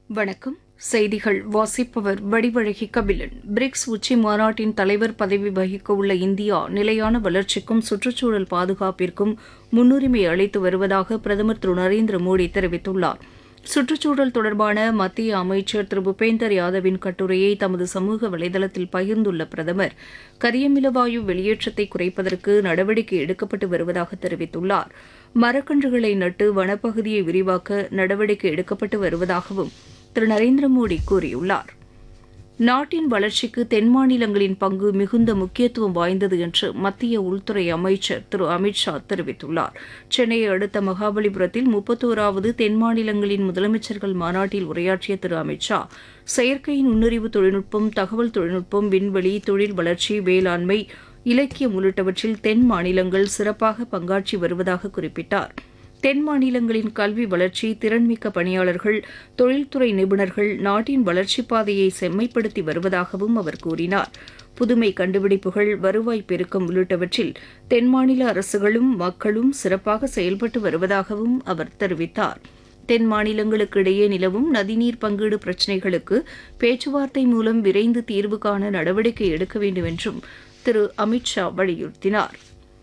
வணக்கம். செய்திகள் வாசிப்பவர் வடிவழகி கபிலன். பிரிக்ஸ் உச்சி மாநாட்டின் தலைவர் பதவி வகிக்கவுள்ள இந்தியா நிலையான வளர்ச்சிக்கும் சுற்றுச்சூழல் பாதுகாப்பிற்கும் முன்னுரிமை அளித்து வருவதாக பிரதமர் திரு நரேந்திர மோடி தெரிவித்துள்ளார். சுற்றுச்சூழல் தொடர்பான மத்திய அமைச்சர் திரு பூபேந்தர் யாதவின் கட்டுரையை தமது சமூக வலைதளத்தில் பகிர்ந்துள்ள பிரதமர், கரியமிலவாயு வெளியேற்றத்தை குறைப்பதற்கு நடவடிக்கை எடுக்கப்பட்டு வருவதாக தெரிவித்துள்ளார். மரக்கன்றுகளை நட்டு வனப்பகுதியை விரிவாக்க நடவடிக்கை எடுக்கப்பட்டு வருவதாகவும் திரு நரேந்திர மோடி கூறியுள்ளார். நாட்டின் வளர்ச்சிக்கு தென் மாநிலங்களின் பங்கு மிகுந்த முக்கியத்துவம் வாய்ந்தது என்று மத்திய உள்துறை அமைச்சர் திரு அமித் ஷா தெரிவித்துள்ளார். சென்னையை அடுத்த மகாபலிபுரத்தில் 31வது தென் மாநிலங்களின் முதலமைச்சர்கள் மாநாட்டில் உரையாற்றிய திரு அமித் ஷா, செயற்கை நுண்ணறிவு தொழில்நுட்பம், தகவல் தொழில்நுட்பம், விண்வெளி, தொழில் வளர்ச்சி, வேளாண்மை, இலக்கியம் உள்ளிட்டவற்றில் தென் மாநிலங்கள் சிறப்பாக பங்காற்றி வருவதாக குறிப்பிட்டார். தென் மாநிலங்களின் கல்வி வளர்ச்சி, திறன்மிக்க பணியாளர்கள், தொழில்துறை நிபுணர்கள் நாட்டின் வளர்ச்சிப் பாதையை செம்மைப்படுத்தி வருவதாகவும் அவர் கூறினார். புதுமை கண்டுபிடிப்புகள், வருவாய் பெருக்கம் உள்ளிட்டவற்றில் தென் மாநில அரசுகளும் மக்களும் சிறப்பாக செயல்பட்டு வருவதாகவும் அவர் தெரிவித்தார். தென் மாநிலங்களுக்கு இடையே நிலவும் நதிநீர் பங்கீடு பிரச்சினைகளுக்கு பேச்சுவார்த்தை மூலம் விரைந்து தீர்வு காண நடவடிக்கை எடுக்க வேண்டும் என்றும் திரு அமித் ஷா வலியுறுத்தினார்.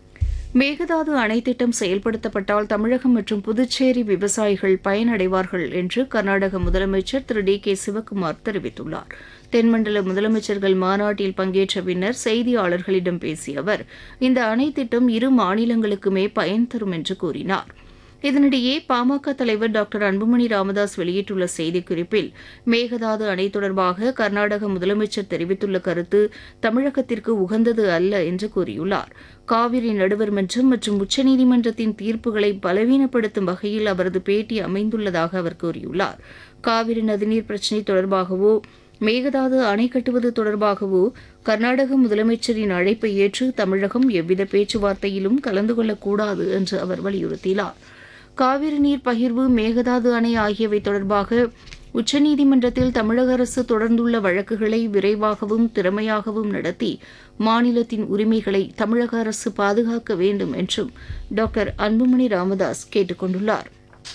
மேகதாது அணை திட்டம் செயல்படுத்தப்பட்டால் தமிழகம் மற்றும் புதுச்சேரி விவசாயிகள் பயனடைவார்கள் என்று கர்நாடக முதலமைச்சர் திரு டி.கே. சிவக்குமார் தெரிவித்துள்ளார். தென்மண்டல முதலமைச்சர்கள் மாநாட்டில் பங்கேற்ற பின்னர் செய்தியாளர்களிடம் பேசிய அவர், இந்த அணை திட்டம் இரு மாநிலங்களுக்குமே பயன் தரும் என்று கூறினார். இதனிடையே பாமக தலைவர் டாக்டர் அன்புமணி ராமதாஸ் வெளியிட்டுள்ள செய்திக்குறிப்பில், மேகதாது அணை தொடர்பாக கர்நாடக முதலமைச்சர் தெரிவித்துள்ள கருத்து தமிழகத்திற்கு உகந்தது அல்ல என்று கூறியுள்ளார். காவிரி நடுவர் மன்றம் மற்றும் உச்சநீதிமன்றத்தின் தீர்ப்புகளை பலவீனப்படுத்தும் வகையில் அவரது பேட்டி அமைந்துள்ளதாக அவர் கூறியுள்ளார். காவிரி நதிநீர் பிரச்சினை தொடர்பாகவோ மேகதாது அணை கட்டுவது தொடர்பாகவோ கர்நாடக முதலமைச்சரின் அழைப்பை ஏற்று தமிழகம் எவ்வித பேச்சுவார்த்தையிலும் கலந்து கொள்ளக்கூடாது என்று அவர் வலியுறுத்தினார். காவிரி நீர் பகிர்வு, மேகதாது அணை ஆகியவை தொடர்பாக உச்சநீதிமன்றத்தில் தமிழக அரசு தொடர்ந்துள்ள வழக்குகளை விரைவாகவும் திறமையாகவும் நடத்தி மாநிலத்தின் உரிமைகளை தமிழக அரசு பாதுகாக்க வேண்டும் என்றும் டாக்டர் அன்புமணி ராமதாஸ் கேட்டுக் கொண்டுள்ளார்.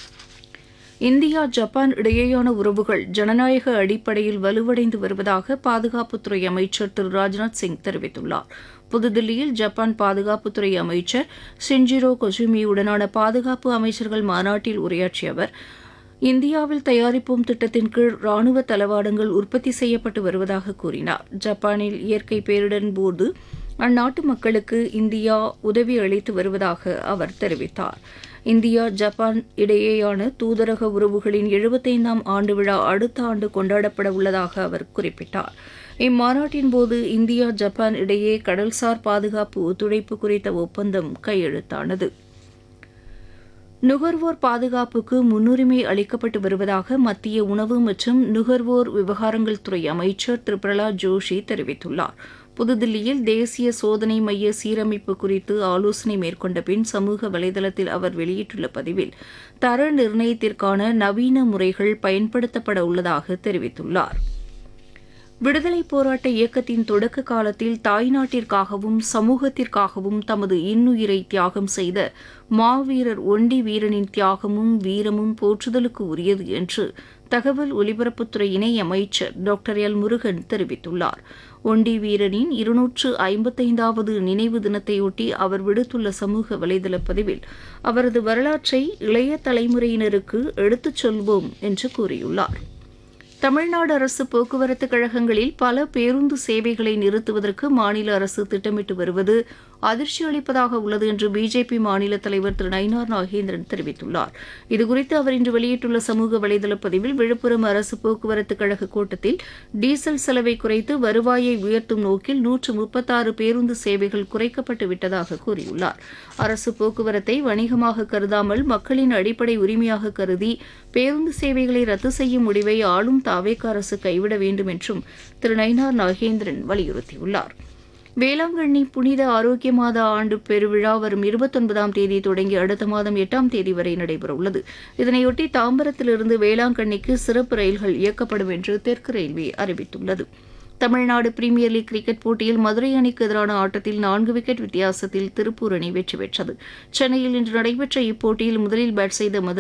இந்தியா ஜப்பான் இடையேயான உறவுகள் ஜனநாயக அடிப்படையில் வலுவடைந்து வருவதாக பாதுகாப்புத்துறை அமைச்சர் திரு ராஜ்நாத் சிங் தெரிவித்துள்ளார். புதுதில்லியில் ஜப்பான் பாதுகாப்புத்துறை அமைச்சர் ஷின்ஜிரோ கொசுமியுடனான பாதுகாப்பு அமைச்சர்கள் மாநாட்டில் உரையாற்றிய அவர், இந்தியாவில் தயாரிப்போம் திட்டத்தின் கீழ் ராணுவ தளவாடங்கள் உற்பத்தி செய்யப்பட்டு வருவதாக கூறினார். ஜப்பானில் இயற்கை பேரிடரின் போது அந்நாட்டு மக்களுக்கு இந்தியா உதவி அளித்து வருவதாக அவர் தெரிவித்தார். இந்தியா ஜப்பான் இடையேயான தூதரக உறவுகளின் 75ஆம் ஆண்டு விழா அடுத்த ஆண்டு கொண்டாடப்பட உள்ளதாக அவர் குறிப்பிட்டார். இம்மாநாட்டின்போது இந்தியா ஜப்பான் இடையே கடல்சார் பாதுகாப்பு ஒத்துழைப்பு குறித்த ஒப்பந்தம் கையெழுத்தானது. நுகர்வோர் பாதுகாப்புக்கு முன்னுரிமை அளிக்கப்பட்டு வருவதாக மத்திய உணவு மற்றும் நுகர்வோர் விவகாரங்கள் துறை அமைச்சர் திரு பிரகலாத் ஜோஷி தெரிவித்துள்ளார். புதுதில்லியில் தேசிய சோதனை மைய சீரமைப்பு குறித்து ஆலோசனை மேற்கொண்ட பின் சமூக வலைதளத்தில் அவர் வெளியிட்டுள்ள பதிவில், தர நிர்ணயத்திற்கான நவீன முறைகள் பயன்படுத்தப்பட உள்ளதாக தெரிவித்துள்ளார். விடுதலைப் போராட்ட இயக்கத்தின் தொடக்க காலத்தில் தாய்நாட்டிற்காகவும் சமூகத்திற்காகவும் தமது இன்னுயிரை தியாகம் செய்த மாவீரர் ஒண்டி வீரனின் தியாகமும் வீரமும் போற்றுதலுக்கு உரியது என்று தகவல் ஒலிபரப்புத்துறை இணை அமைச்சர் டாக்டர் எல். முருகன் தெரிவித்துள்ளார். ஒண்டி வீரனின் 255வது நினைவு தினத்தையொட்டி அவர் விடுத்துள்ள சமூக வலைதள பதிவில், அவரது வரலாற்றை இளைய தலைமுறையினருக்கு எடுத்துச் சொல்வோம் என்று கூறியுள்ளார். தமிழ்நாடு அரசு போக்குவரத்து கழகங்களில் பல பேருந்து சேவைகளை நிறுத்துவதற்கு மாநில அரசு திட்டமிட்டு வருவது அதிர்ச்சி அளிப்பதாக உள்ளது என்று பிஜேபி மாநில தலைவர் திரு நயினார் நாகேந்திரன் தெரிவித்துள்ளார். இதுகுறித்து அவர் இன்று வெளியிட்டுள்ள சமூக வலைதள பதிவில், விழுப்புரம் அரசு போக்குவரத்து கழக கூட்டத்தில் டீசல் செலவை குறைத்து வருவாயை உயர்த்தும் நோக்கில் 136 பேருந்து சேவைகள் குறைக்கப்பட்டு விட்டதாக கூறியுள்ளார். அரசு போக்குவரத்தை வணிகமாக கருதாமல் மக்களின் அடிப்படை உரிமையாக கருதி பேருந்து சேவைகளை ரத்து செய்யும் முடிவை ஆளும் தாவேக அரசு கைவிட வேண்டும் என்றும் திரு நயினார் நாகேந்திரன் வலியுறுத்தியுள்ளார். வேளாங்கண்ணி புனித ஆரோக்கிய மாத ஆண்டு பெருவிழா வரும் 29ஆம் தேதி தொடங்கி அடுத்த மாதம் 8ஆம் தேதி வரை நடைபெறவுள்ளது. இதனையொட்டி தாம்பரத்திலிருந்து வேளாங்கண்ணிக்கு சிறப்பு ரயில்கள் இயக்கப்படும் என்று தெற்கு ரயில்வே அறிவித்துள்ளது. தமிழ்நாடு பிரீமியர் லீக் கிரிக்கெட் போட்டியில் மதுரை அணிக்கு எதிரான ஆட்டத்தில் 4 விக்கெட் வித்தியாசத்தில் திருப்பூர் அணி வெற்றி பெற்றது. சென்னையில் இன்று நடைபெற்ற இப்போட்டியில் முதலில் பேட் செய்த மதுரை